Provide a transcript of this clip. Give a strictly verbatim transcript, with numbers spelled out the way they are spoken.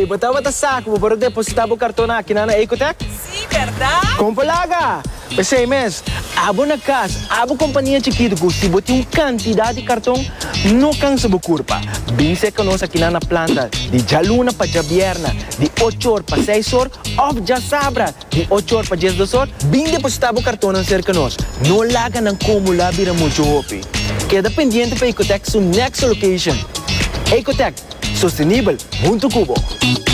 Ei, botava da saco para depositar o cartão aqui na Ecotec? Sim, verdade? Compalaga! Pensei, mas, abo na casa, abo companhia chiquita, que se botar uma quantidade de cartão, não cansa a curva. Bem se que nós aqui na planta, de jaluna para jabierna, de oito horas para seis horas, ou já sabra, de oito horas para dez horas, bem depositar o cartão na cerca nós. Não laga não como lá vira muito hopi. Queda pendiente para Ecotec, sua next location. Ecotec, sustentável, muito cubo.